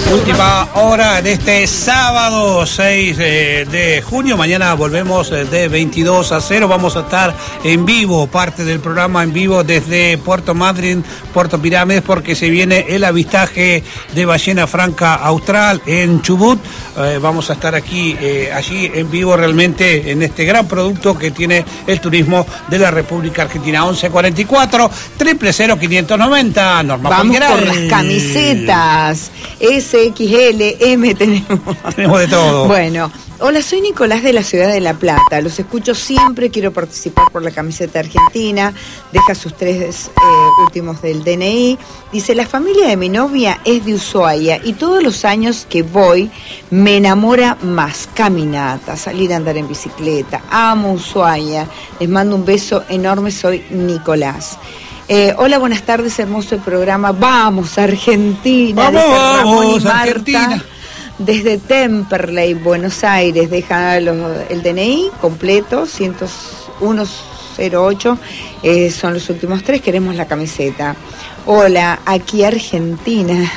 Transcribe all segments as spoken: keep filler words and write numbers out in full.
Última hora de este sábado seis de junio. Mañana volvemos de veintidós a cero. Vamos a estar en vivo, parte del programa en vivo desde Puerto Madryn, Puerto Pirámides, porque se viene el avistaje de ballena franca austral en Chubut. Eh, vamos a estar aquí, eh, allí en vivo, realmente en este gran producto que tiene el turismo de la República Argentina. once cuarenta y cuatro, triple cero quinientos noventa. Norma Vamos por las camisetas. S X L, M tenemos. Tenemos de todo. Bueno, hola, soy Nicolás de la ciudad de La Plata. Los escucho siempre, quiero participar por la camiseta argentina. Deja sus tres eh, últimos del D N I. Dice, la familia de mi novia es de Ushuaia y todos los años que voy me enamora más. Caminata, salir a andar en bicicleta. Amo Ushuaia. Les mando un beso enorme, soy Nicolás. Eh, hola, buenas tardes, hermoso el programa. Vamos, Argentina. Vamos, vamos, Argentina. Desde Temperley, Buenos Aires, deja los, el D N I completo, ciento uno cero ocho, eh, son los últimos tres, queremos la camiseta. Hola, aquí Argentina,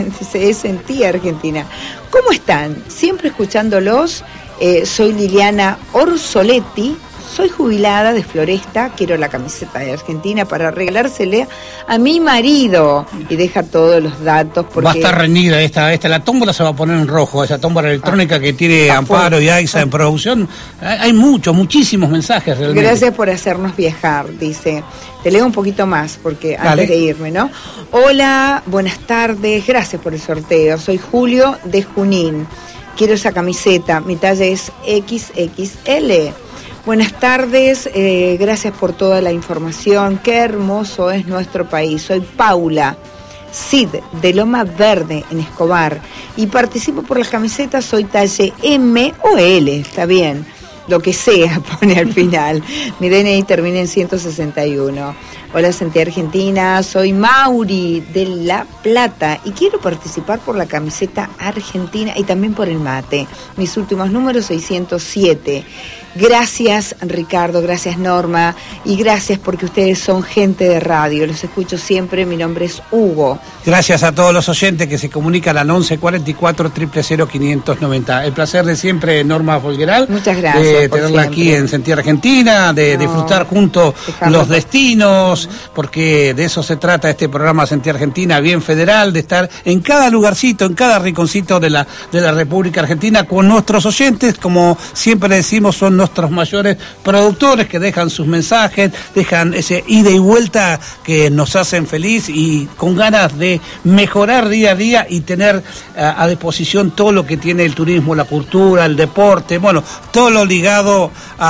es en ti Argentina. ¿Cómo están? Siempre escuchándolos, eh, soy Liliana Orsoletti. Soy jubilada de Floresta, quiero la camiseta de Argentina para regalársela a mi marido. Y deja todos los datos porque... Va a estar reñida esta, esta, la tómbola se va a poner en rojo, esa tómbola electrónica ah, que tiene ah, Amparo y Aiza ah, en producción. Hay muchos, muchísimos mensajes realmente. Gracias por hacernos viajar, dice. Te leo un poquito más porque Dale. Antes de irme, ¿no? Hola, buenas tardes, gracias por el sorteo. Soy Julio de Junín. Quiero esa camiseta, mi talla es equis equis ele. Buenas tardes, eh, gracias por toda la información. Qué hermoso es nuestro país. Soy Paula Cid de Loma Verde en Escobar y participo por las camisetas. Soy talle M o L, está bien, lo que sea pone al final. Mi D N I termina en ciento sesenta y uno. Hola, Sentí Argentina, soy Mauri de La Plata y quiero participar por la camiseta argentina y también por el mate. Mis últimos números seiscientos siete. Gracias Ricardo, gracias Norma y gracias porque ustedes son gente de radio, los escucho siempre, mi nombre es Hugo. Gracias a todos los oyentes que se comunican al once cuarenta y cuatro, triple cero quinientos noventa. El placer de siempre, Norma Folgueral. Muchas gracias. De tenerla aquí en Sentí Argentina, de no, disfrutar juntos los destinos, porque de eso se trata este programa Sentí Argentina, bien federal, de estar en cada lugarcito, en cada rinconcito de la, de la República Argentina con nuestros oyentes, como siempre decimos, son nuestros mayores productores que dejan sus mensajes, dejan ese ida y vuelta que nos hacen feliz y con ganas de mejorar día a día y tener a, a disposición todo lo que tiene el turismo, la cultura, el deporte, bueno, todo lo ligado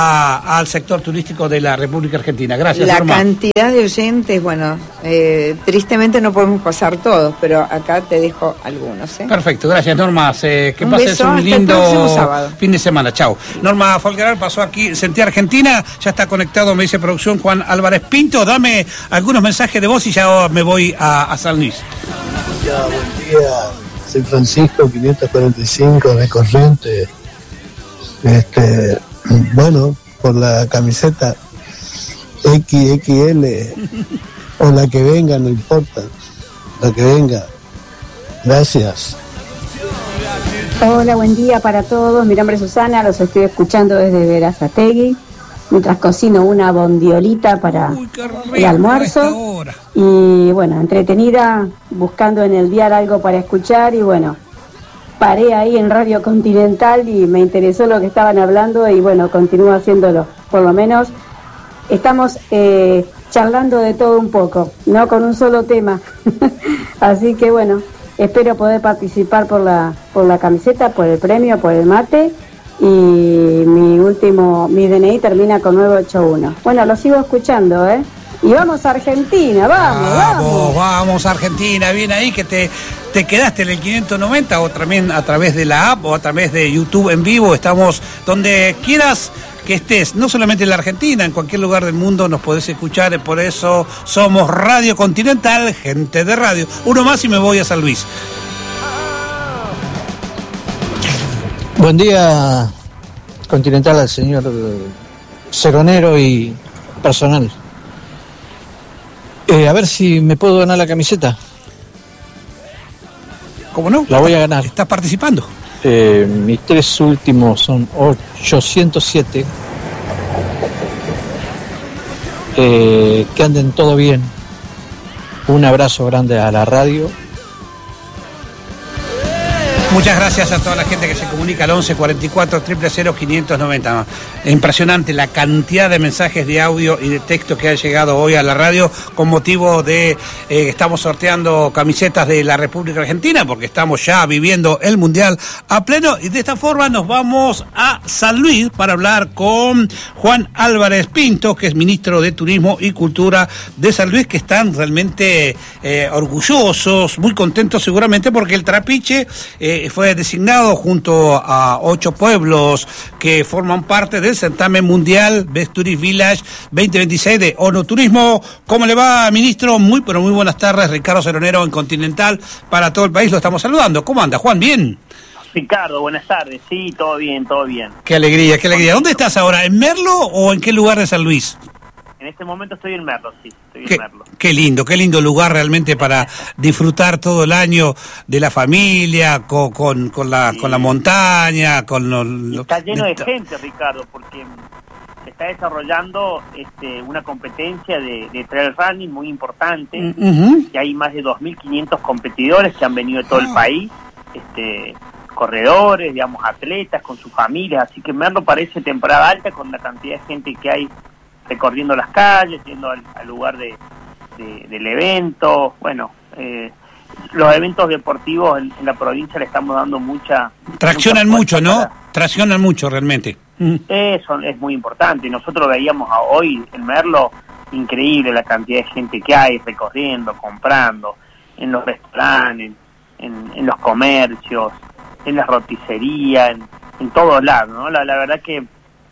a, al sector turístico de la República Argentina. Gracias, La Norma. Cantidad de oyentes, bueno, eh, tristemente no podemos pasar todos, pero acá te dejo algunos. ¿eh? Perfecto, gracias, Norma. Eh, que un pases beso, un hasta lindo fin de semana. Chau. Norma Folgueral pasó aquí, Sentí Argentina, ya está conectado, me dice producción Juan Álvarez Pinto. Dame algunos mensajes de voz y ya me voy a, a San Luis. Ya, buen día, soy Francisco, quinientos cuarenta y cinco de Corrientes. Este, bueno, por la camiseta equis equis ele o la que venga, no importa, la que venga. Gracias. Hola, buen día para todos. Mi nombre es Susana, los estoy escuchando desde Verazategui, mientras cocino una bondiolita para Uy, el almuerzo. Y bueno, entretenida, buscando en el dial algo para escuchar y bueno, paré ahí en Radio Continental y me interesó lo que estaban hablando y bueno, continúo haciéndolo. Por lo menos estamos eh, charlando de todo un poco, no con un solo tema. Así que bueno, espero poder participar por la por la camiseta, por el premio, por el mate y mi último, mi D N I termina con nueve ochenta y uno. Bueno, lo sigo escuchando, ¿eh? Y vamos a Argentina, vamos, vamos. Vamos, vamos Argentina, bien ahí que te, te quedaste en el quinientos noventa o también a través de la app o a través de YouTube en vivo. Estamos donde quieras que estés, no solamente en la Argentina, en cualquier lugar del mundo nos podés escuchar, por eso somos Radio Continental, gente de radio. Uno más y me voy a San Luis. Buen día, Continental, al señor Ceronero y personal. Eh, a ver si me puedo ganar la camiseta. ¿Cómo no? La voy a ganar. ¿Estás participando? Eh, mis tres últimos son ochocientos siete. Eh, que anden todo bien. Un abrazo grande a la radio. Muchas gracias a toda la gente que se comunica al once cuarenta y cuatro, cero cero cero, quinientos noventa. Impresionante la cantidad de mensajes de audio y de texto que han llegado hoy a la radio con motivo de eh, estamos sorteando camisetas de la República Argentina porque estamos ya viviendo el Mundial a pleno y de esta forma nos vamos a San Luis para hablar con Juan Álvarez Pinto, que es ministro de Turismo y Cultura de San Luis, que están realmente eh, orgullosos, muy contentos seguramente porque el Trapiche eh, fue designado junto a ocho pueblos que forman parte del certamen mundial Best Tourist Village veinte veintiséis de ONU Turismo. ¿Cómo le va, ministro? Muy, pero muy buenas tardes. Ricardo Seronero en Continental para todo el país. Lo estamos saludando. ¿Cómo anda, Juan? ¿Bien? Ricardo, buenas tardes. Sí, todo bien, todo bien. Qué alegría, qué alegría. ¿Dónde estás ahora? ¿En Merlo o en qué lugar de San Luis? En este momento estoy en Merlo, sí, estoy qué, en Merlo. Qué lindo, qué lindo lugar realmente para disfrutar todo el año de la familia, con, con, con, la, sí. con la montaña, con los... Y está lleno de gente, Ricardo, porque se está desarrollando este, una competencia de, de trail running muy importante, uh-huh. que hay más de dos mil quinientos competidores que han venido de todo ah. el país, este, corredores, digamos, atletas con sus familias, así que Merlo parece temporada alta con la cantidad de gente que hay recorriendo las calles, yendo al, al lugar de, de, del evento. Bueno, eh, los eventos deportivos en, en la provincia le estamos dando mucha... Traccionan mucha mucho, ¿no? Para... Traccionan mucho realmente. Eso es muy importante. Nosotros veíamos a hoy en Merlo, increíble la cantidad de gente que hay recorriendo, comprando, en los restaurantes, en, en los comercios, en la roticería, en, en todos lados, ¿no? La, la verdad que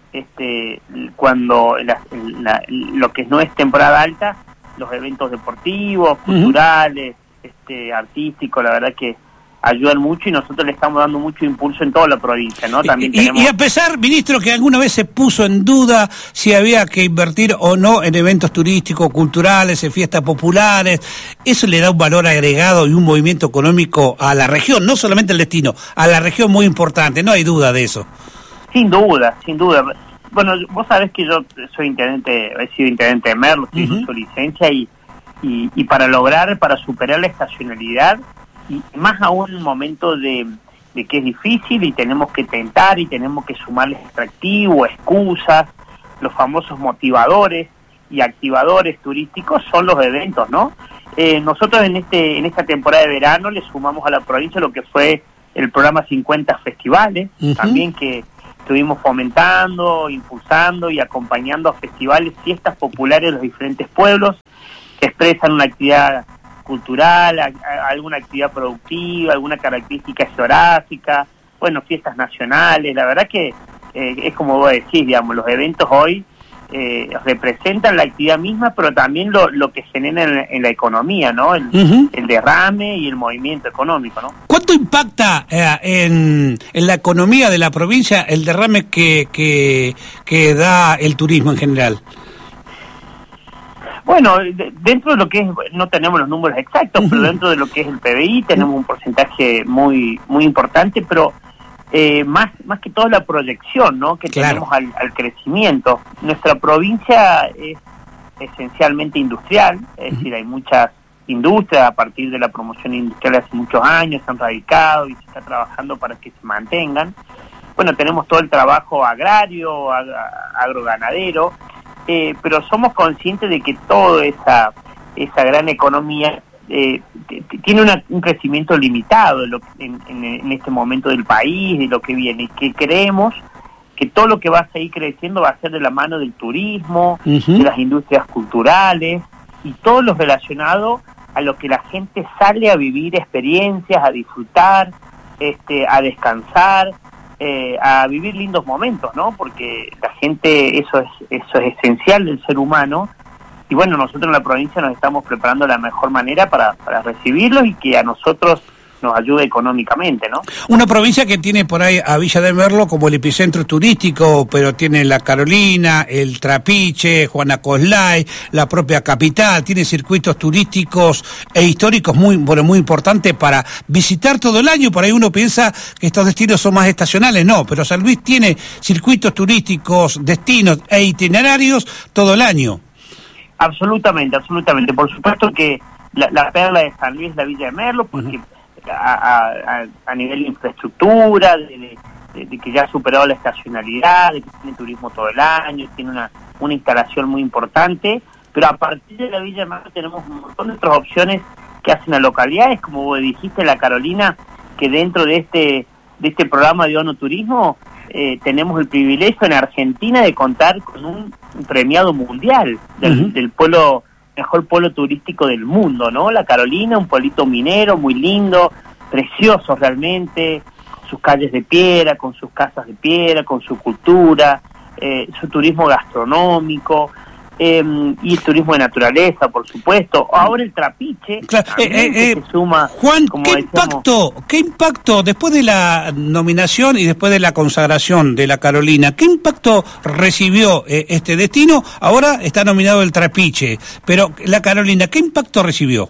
este cuando la, la, lo que no es temporada alta, los eventos deportivos, culturales, uh-huh. este artísticos, la verdad que ayudan mucho y nosotros le estamos dando mucho impulso en toda la provincia, ¿no? También y, tenemos... y a pesar, ministro, que alguna vez se puso en duda si había que invertir o no en eventos turísticos, culturales, en fiestas populares, eso le da un valor agregado y un movimiento económico a la región, no solamente el destino, a la región muy importante, no hay duda de eso. Sin duda, sin duda. Bueno, vos sabés que yo soy intendente, he sido intendente de Merlo, estoy uh-huh. en su licencia y, y, y para lograr, para superar la estacionalidad, y más aún en un momento de, de que es difícil y tenemos que tentar y tenemos que sumarles atractivos, excusas, los famosos motivadores y activadores turísticos son los eventos, ¿no? Eh, nosotros en este en esta temporada de verano le sumamos a la provincia lo que fue el programa cincuenta Festivales, uh-huh. también que estuvimos fomentando, impulsando y acompañando a festivales, fiestas populares de los diferentes pueblos que expresan una actividad cultural, a, a, alguna actividad productiva, alguna característica geográfica, bueno, fiestas nacionales. La verdad que eh, es como vos decís, digamos, los eventos hoy eh, representan la actividad misma, pero también lo, lo que genera en, en la economía, ¿no? El, uh-huh. el derrame y el movimiento económico, ¿no? ¿Cuánto impacta eh, en, en la economía de la provincia el derrame que, que, que da el turismo en general? Bueno, de, dentro de lo que es, no tenemos los números exactos, uh-huh. pero dentro de lo que es el P B I tenemos un porcentaje muy muy importante, pero eh, más más que todo la proyección, ¿no? Que claro. tenemos al, al crecimiento. Nuestra provincia es esencialmente industrial, es uh-huh. decir, hay muchas industrias a partir de la promoción industrial hace muchos años, se han radicado y se está trabajando para que se mantengan. Bueno, tenemos todo el trabajo agrario, ag- agroganadero, eh, pero somos conscientes de que toda esa esa gran economía eh, t- t- tiene una, un crecimiento limitado en, lo, en, en, en este momento del país, de lo que viene, y que creemos que todo lo que va a seguir creciendo va a ser de la mano del turismo, uh-huh. de las industrias culturales y todo lo relacionado a lo que la gente sale a vivir experiencias, a disfrutar, este, a descansar, eh, a vivir lindos momentos, ¿no? Porque la gente, eso es, eso es esencial del ser humano. Y bueno, nosotros en la provincia nos estamos preparando de la mejor manera para, para recibirlos y que a nosotros nos ayude económicamente, ¿no? Una provincia que tiene por ahí a Villa de Merlo como el epicentro turístico, pero tiene la Carolina, el Trapiche, Juana Coslay, la propia capital, tiene circuitos turísticos e históricos muy, bueno, muy importantes para visitar todo el año. Por ahí uno piensa que estos destinos son más estacionales, no, pero San Luis tiene circuitos turísticos, destinos e itinerarios todo el año. Absolutamente, absolutamente. Por supuesto que la, la perla de San Luis es la Villa de Merlo, porque uh-huh. a, a, a nivel de infraestructura, de, de, de que ya ha superado la estacionalidad, de que tiene turismo todo el año, tiene una, una instalación muy importante, pero a partir de la Villa de Merlo tenemos un montón de otras opciones que hacen las localidades, como vos dijiste, la Carolina, que dentro de este de este programa de ONU Turismo eh, tenemos el privilegio en Argentina de contar con un premiado mundial del, uh-huh. del pueblo, mejor pueblo turístico del mundo, ¿no? La Carolina, un pueblito minero muy lindo, precioso realmente, con sus calles de piedra, con sus casas de piedra, con su cultura, eh, su turismo gastronómico, eh, y el turismo de naturaleza, por supuesto. Ahora el Trapiche, claro, eh, eh, eh, se suma. Juan, como ¿qué decíamos, impacto, qué impacto después de la nominación y después de la consagración de la Carolina, qué impacto recibió eh, este destino? Ahora está nominado el Trapiche, pero la Carolina, ¿qué impacto recibió?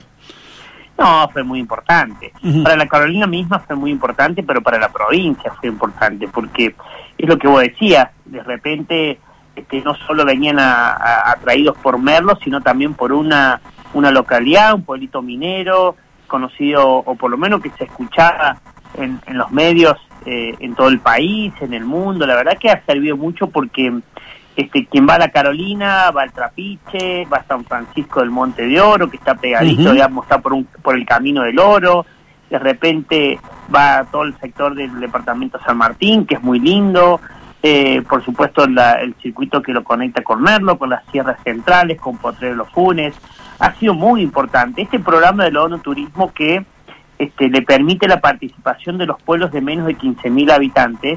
No, fue muy importante. Uh-huh. Para la Carolina misma fue muy importante, pero para la provincia fue importante, porque es lo que vos decías, de repente este, no solo venían a, a, atraídos por Merlo, sino también por una, una localidad, un pueblito minero, conocido, o por lo menos que se escuchaba en, en los medios eh, en todo el país, en el mundo. La verdad que ha servido mucho porque este quien va a la Carolina, va al Trapiche, va a San Francisco del Monte de Oro, que está pegadito, uh-huh. digamos, está por, un, por el Camino del Oro. De repente va a todo el sector del departamento San Martín, que es muy lindo. Eh, por supuesto la, el circuito que lo conecta con Merlo, con las sierras centrales, con Potrero Los Funes. Ha sido muy importante este programa de la ONU Turismo, que este, le permite la participación de los pueblos de menos de quince mil habitantes.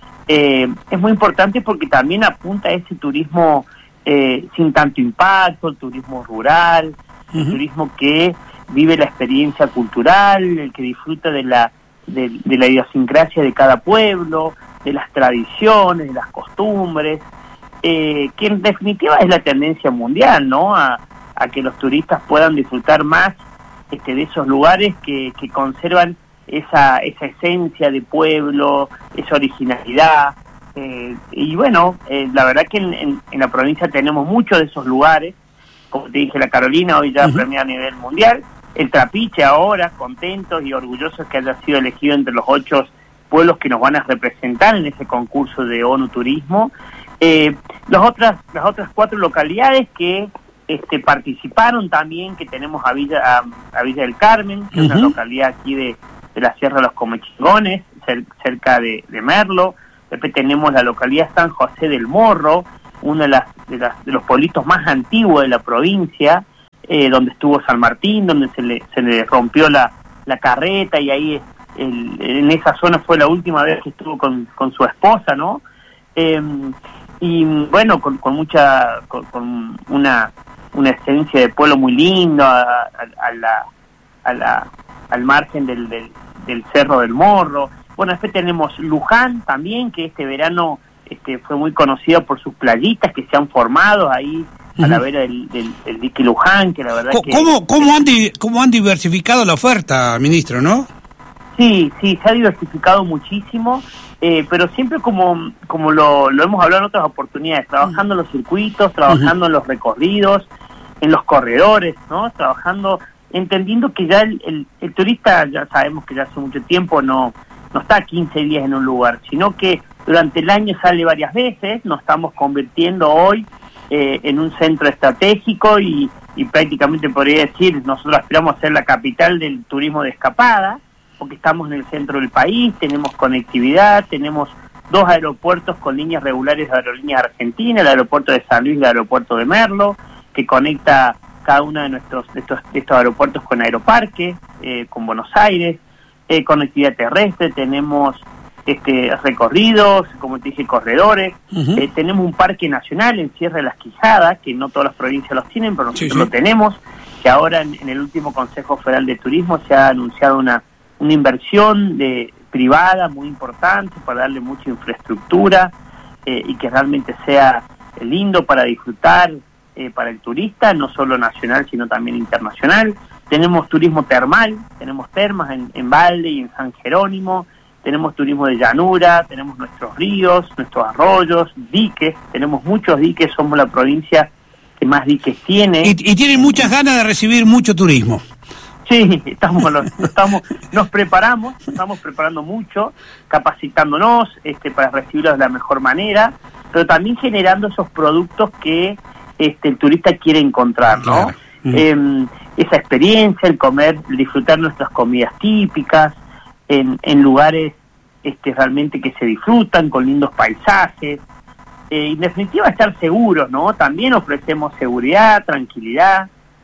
Eh, es muy importante porque también apunta a ese turismo eh, sin tanto impacto, el turismo rural, uh-huh. el turismo que vive la experiencia cultural, el que disfruta de la de, de la idiosincrasia de cada pueblo, de las tradiciones, de las costumbres, eh, que en definitiva es la tendencia mundial, ¿no? A, a que los turistas puedan disfrutar más este, de esos lugares que, que conservan esa esa esencia de pueblo, esa originalidad. Eh, y bueno, eh, la verdad que en, en, en la provincia tenemos muchos de esos lugares. Como te dije, la Carolina hoy ya uh-huh. premia a nivel mundial. El Trapiche ahora, contentos y orgullosos que haya sido elegido entre los ocho pueblos que nos van a representar en ese concurso de ONU Turismo. Eh, las otras las otras cuatro localidades que este, participaron también, que tenemos a Villa a, a Villa del Carmen, que uh-huh. es una localidad aquí de, de la Sierra de los Comechingones, cer, cerca de, de Merlo. Después tenemos la localidad San José del Morro, uno de, las, de, las, de los pueblitos más antiguos de la provincia, eh, donde estuvo San Martín, donde se le, se le rompió la, la carreta, y ahí el, en esa zona fue la última vez que estuvo con, con su esposa, ¿no? Eh, y bueno, con, con mucha, con, con una, una esencia de pueblo muy lindo, a, a, a la, a la, al margen del, del, del Cerro del Morro. Bueno, después tenemos Luján también, que este verano este, fue muy conocido por sus playitas que se han formado ahí a la vera del, del, del dique Luján, que la verdad ¿Cómo, que... ¿Cómo, cómo, han di, ¿Cómo han diversificado la oferta, ministro, no? Sí, sí, se ha diversificado muchísimo, eh, pero siempre como como lo, lo hemos hablado en otras oportunidades, trabajando en los circuitos, trabajando uh-huh. en los recorridos, en los corredores, ¿no? Trabajando, entendiendo que ya el, el, el turista, ya sabemos que ya hace mucho tiempo no, no está quince días en un lugar, sino que durante el año sale varias veces. Nos estamos convirtiendo hoy eh, en un centro estratégico y, y prácticamente podría decir, nosotros aspiramos a ser la capital del turismo de escapada, porque estamos en el centro del país, tenemos conectividad, tenemos dos aeropuertos con líneas regulares de Aerolíneas Argentinas, el aeropuerto de San Luis y el aeropuerto de Merlo, que conecta cada uno de nuestros de estos, de estos aeropuertos con Aeroparque, eh, con Buenos Aires, eh, conectividad terrestre, tenemos este recorridos, como te dije, corredores, uh-huh. eh, tenemos un parque nacional en Sierra de las Quijadas, que no todas las provincias los tienen, pero nosotros sí, sí. lo tenemos, que ahora en, en el último Consejo Federal de Turismo se ha anunciado una una inversión de privada muy importante para darle mucha infraestructura eh, y que realmente sea lindo para disfrutar eh, para el turista, no solo nacional sino también internacional. Tenemos turismo termal, tenemos termas en, en Valde y en San Jerónimo, tenemos turismo de llanura, tenemos nuestros ríos, nuestros arroyos, diques, tenemos muchos diques, somos la provincia que más diques tiene. Y, y tienen muchas ganas de recibir mucho turismo. Sí, estamos, estamos, nos preparamos, nos estamos preparando mucho, capacitándonos este, para recibirlos de la mejor manera, pero también generando esos productos que este, el turista quiere encontrar, ¿no? Claro. Mm. Eh, esa experiencia, el comer, el disfrutar nuestras comidas típicas, en, en lugares este, realmente que se disfrutan, con lindos paisajes, eh, en definitiva estar seguros, ¿no? También ofrecemos seguridad, tranquilidad,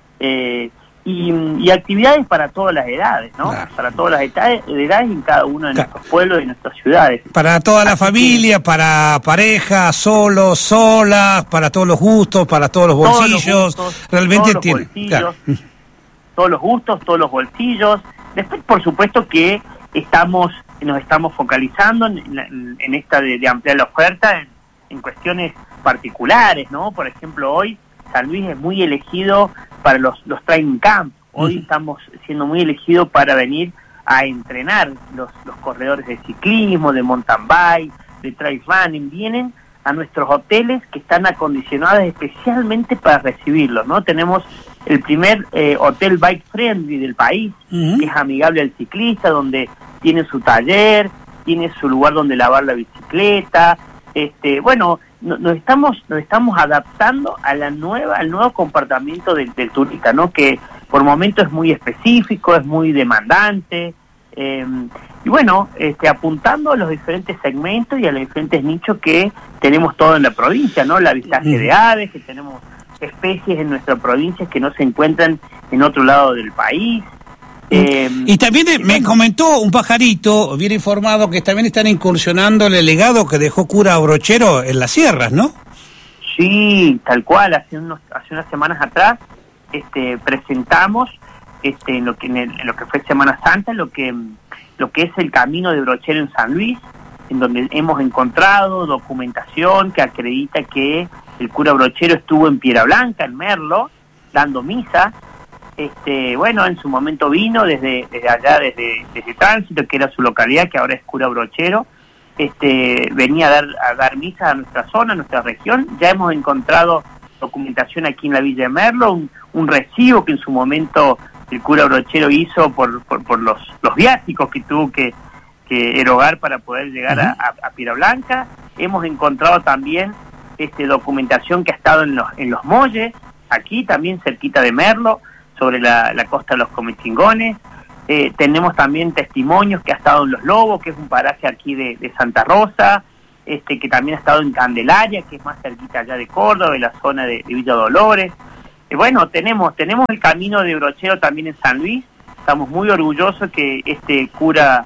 eh, Y, y actividades para todas las edades, ¿no? Claro. Para todas las edades, edades en cada uno de claro. nuestros pueblos y nuestras ciudades. Para toda la Así familia, que, para parejas, solos, solas, para todos los gustos, para todos los bolsillos. Todos los gustos, Realmente todos tiene. Los bolsillos, claro. Todos los gustos, todos los bolsillos. Después, por supuesto que estamos, nos estamos focalizando en, en, en esta de, de ampliar la oferta en, en cuestiones particulares, ¿no? Por ejemplo, hoy San Luis es muy elegido para los, los training camps. Hoy uh-huh. estamos siendo muy elegidos para venir a entrenar los, los corredores de ciclismo, de mountain bike, de trail running. Vienen a nuestros hoteles que están acondicionados especialmente para recibirlos, ¿no? Tenemos el primer eh, hotel bike friendly del país, uh-huh. que es amigable al ciclista, donde tiene su taller, tiene su lugar donde lavar la bicicleta. Este, bueno, no, nos estamos nos estamos adaptando a la nueva al nuevo comportamiento del, del turista, ¿no? Que por momentos es muy específico, es muy demandante, eh, y bueno, este, apuntando a los diferentes segmentos y a los diferentes nichos que tenemos todo en la provincia, ¿no? La avistaje de aves, que tenemos especies en nuestra provincia que no se encuentran en otro lado del país. Eh, y también eh, me comentó un pajarito, bien informado, que también están incursionando en el legado que dejó cura Brochero en las sierras, ¿no? Sí, tal cual. Hace unos, hace unas semanas atrás, este, presentamos, este, en lo que en, el, en lo que fue Semana Santa, lo que lo que es el camino de Brochero en San Luis, en donde hemos encontrado documentación que acredita que el cura Brochero estuvo en Piedra Blanca, en Merlo, dando misa. Este, bueno, en su momento vino desde, desde allá, desde, desde Tránsito, que era su localidad, que ahora es cura Brochero, este, venía a dar, a dar misa a nuestra zona, a nuestra región. Ya hemos encontrado documentación aquí en la Villa de Merlo, un, un recibo que en su momento el cura Brochero hizo por, por, por los, los viáticos que tuvo que, que erogar para poder llegar uh-huh. a, a Piedra Blanca. Hemos encontrado también este, documentación que ha estado en los, en los Molles, aquí también cerquita de Merlo, sobre la, la costa de los Comechingones. Eh, tenemos también testimonios que ha estado en Los Lobos, que es un paraje aquí de, de Santa Rosa, este que también ha estado en Candelaria, que es más cerquita allá de Córdoba, de la zona de, de Villa Dolores. Eh, bueno, tenemos tenemos el camino de Brochero también en San Luis. Estamos muy orgullosos que este cura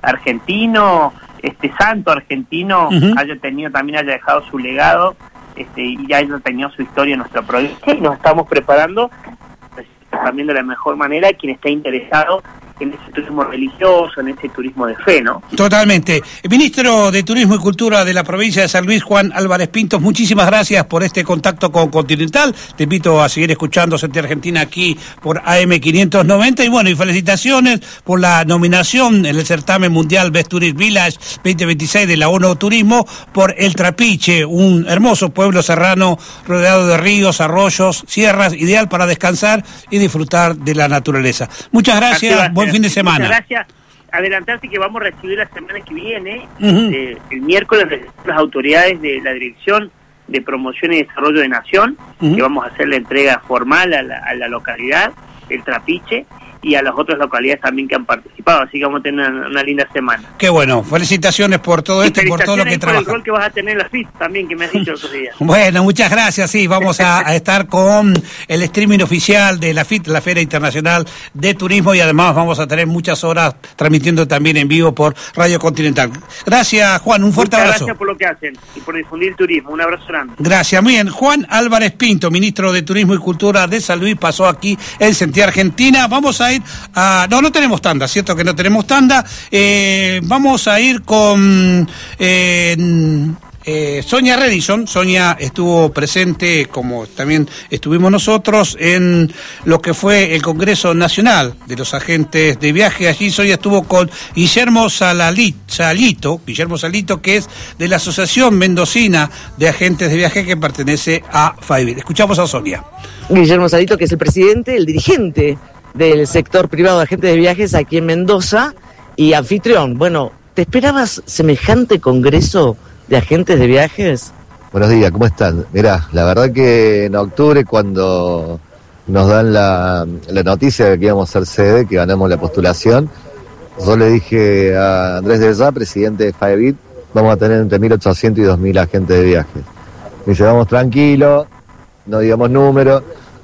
argentino, este santo argentino, uh-huh. haya tenido, también haya dejado su legado, este y haya tenido su historia en nuestra provincia, y nos estamos preparando también de la mejor manera quien esté interesado en ese turismo religioso, en ese turismo de fe, ¿no? Totalmente. El ministro de Turismo y Cultura de la provincia de San Luis, Juan Álvarez Pintos, muchísimas gracias por este contacto con Continental. Te invito a seguir escuchando Sentir Argentina aquí por A M quinientos noventa, y bueno, y felicitaciones por la nominación en el certamen mundial Best Tourist Village veinte veintiséis de la ONU Turismo por El Trapiche, un hermoso pueblo serrano rodeado de ríos, arroyos, sierras, ideal para descansar y disfrutar de la naturaleza. Muchas gracias, buen fin de semana. Muchas gracias. Adelantarte que vamos a recibir la semana que viene, uh-huh. eh, el miércoles, las autoridades de la Dirección de Promoción y Desarrollo de Nación, uh-huh. que vamos a hacer la entrega formal a la, a la localidad, El Trapiche, y a las otras localidades también que han participado, así que vamos a tener una, una linda semana. Qué bueno, felicitaciones por todo y esto y por todo lo que trabajas. Por el rol que vas a tener en la F I T también, que me has dicho otros días. Bueno, muchas gracias, sí, vamos a, a estar con el streaming oficial de la F I T, la Feria Internacional de Turismo, y además vamos a tener muchas horas transmitiendo también en vivo por Radio Continental. Gracias, Juan, un fuerte muchas abrazo. Gracias por lo que hacen y por difundir el turismo, un abrazo grande. Gracias, muy bien. Juan Álvarez Pinto, ministro de Turismo y Cultura de San Luis, pasó aquí en Sentir Argentina. Vamos a a ir a... No, no tenemos tanda, cierto que no tenemos tanda. Eh, vamos a ir con... Eh, Eh, Sonia Redison. Sonia estuvo presente, como también estuvimos nosotros, en lo que fue el Congreso Nacional de los Agentes de Viaje. Allí Sonia estuvo con Guillermo Salalit, Salito, Guillermo Salito, que es de la Asociación Mendocina de Agentes de Viaje, que pertenece a FAEBIT. Escuchamos a Sonia. Guillermo Salito, que es el presidente, el dirigente del sector privado de agentes de viajes aquí en Mendoza y anfitrión. Bueno, ¿te esperabas semejante congreso de agentes de viajes? Buenos días, ¿cómo están? Mirá, la verdad que en octubre, cuando nos dan la, la noticia de que íbamos a ser sede, que ganamos la postulación, yo le dije a Andrés de Sá, presidente de FAEBIT, vamos a tener entre mil ochocientos y dos mil agentes de viajes. Me dice, vamos tranquilos, no digamos número.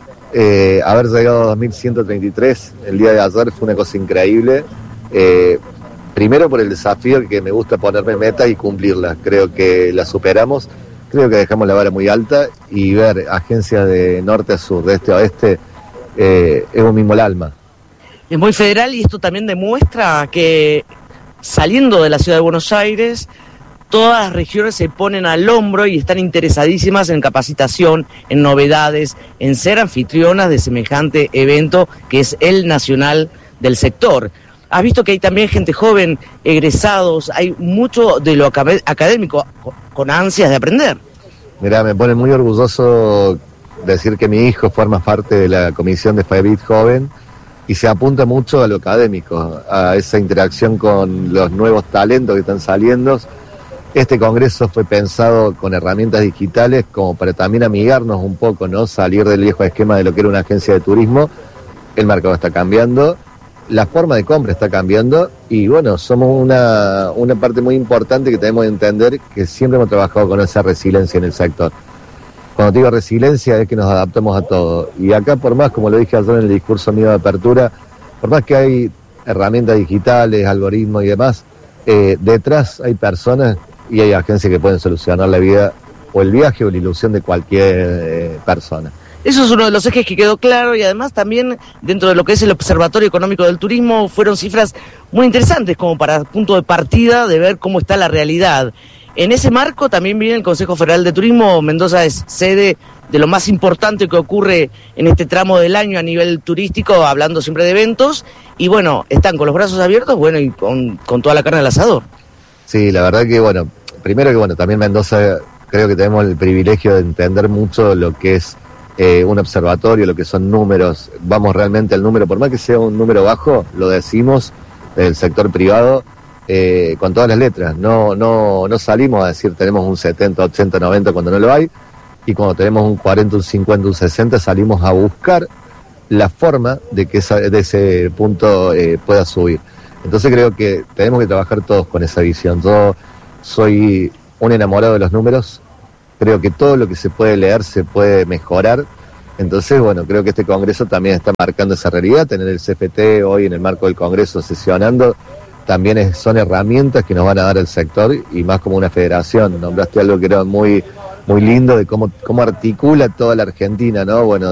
Eh, haber llegado a dos mil ciento treinta y tres el día de ayer fue una cosa increíble. Eh, Primero por el desafío, que me gusta ponerme metas y cumplirlas. Creo que las superamos, creo que dejamos la vara muy alta y ver agencias de norte a sur, de este a oeste, eh, es un mismo el alma. Es muy federal y esto también demuestra que saliendo de la ciudad de Buenos Aires, todas las regiones se ponen al hombro y están interesadísimas en capacitación, en novedades, en ser anfitrionas de semejante evento que es el nacional del sector. Has visto que hay también gente joven, egresados, hay mucho de lo académico con ansias de aprender. Mirá, me pone muy orgulloso decir que mi hijo forma parte de la comisión de FAEBIT Joven y se apunta mucho a lo académico, a esa interacción con los nuevos talentos que están saliendo. Este congreso fue pensado con herramientas digitales como para también amigarnos un poco, ¿no? Salir del viejo esquema de lo que era una agencia de turismo. El mercado está cambiando. La forma de compra está cambiando y bueno, somos una, una parte muy importante que tenemos que entender que siempre hemos trabajado con esa resiliencia en el sector. Cuando te digo resiliencia es que nos adaptamos a todo. Y acá por más, como lo dije ayer en el discurso mío de apertura, por más que hay herramientas digitales, algoritmos y demás, eh, detrás hay personas y hay agencias que pueden solucionar la vida o el viaje o la ilusión de cualquier eh, persona. Eso es uno de los ejes que quedó claro y además también dentro de lo que es el Observatorio Económico del Turismo fueron cifras muy interesantes como para punto de partida de ver cómo está la realidad. En ese marco también viene el Consejo Federal de Turismo. Mendoza es sede de lo más importante que ocurre en este tramo del año a nivel turístico, hablando siempre de eventos, y bueno, están con los brazos abiertos, bueno, y con, con toda la carne al asador. Sí, la verdad que bueno, primero que bueno, también Mendoza creo que tenemos el privilegio de entender mucho lo que es Eh, un observatorio, lo que son números, vamos realmente al número, por más que sea un número bajo, lo decimos del sector privado eh, con todas las letras, no, no, no salimos a decir tenemos un setenta, ochenta, noventa cuando no lo hay, y cuando tenemos un cuarenta, un cincuenta, un sesenta salimos a buscar la forma de que esa, de ese punto eh, pueda subir. Entonces creo que tenemos que trabajar todos con esa visión. Yo soy un enamorado de los números. Creo que todo lo que se puede leer se puede mejorar. Entonces, bueno, creo que este congreso también está marcando esa realidad. Tener el C F T hoy en el marco del congreso sesionando también es, son herramientas que nos van a dar el sector y más como una federación. Nombraste algo que era muy, muy lindo de cómo, cómo articula toda la Argentina, ¿no? Bueno,